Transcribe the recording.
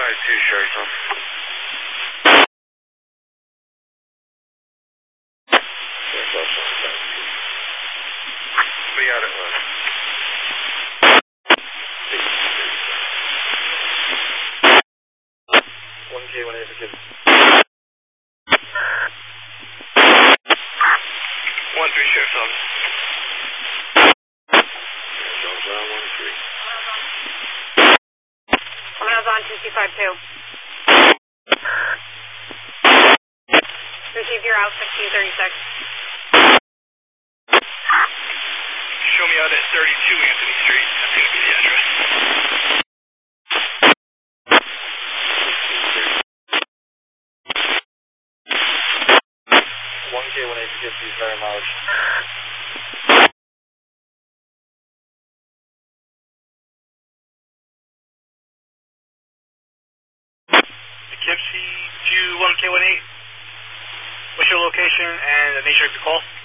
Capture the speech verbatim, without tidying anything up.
five two, Sherry. We got it, uh, one K one eight for kids. one three, Sheriff's Office. Jones on one three. I'm gonna on two two five two. Receive your out sixteen thirty-six. Show me out at thirty-two Anthony Street. That's gonna be the address. one K one eight fifty is very much. Poughkeepsie to one K one eight. What's your location and the nature of your call?